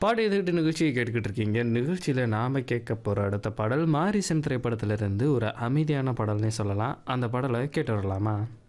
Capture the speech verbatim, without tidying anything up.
பாட்டு எதுக்கிட்டு நிகழ்ச்சியை கேட்டுக்கிட்டு இருக்கீங்க. நிகழ்ச்சியில் நாம் கேட்க போகிற அடுத்த பாடல் மாரிசன் திரைப்படத்திலிருந்து ஒரு அமைதியான பாடல்னே சொல்லலாம். அந்த பாடலை கேட்டு வரலாமா?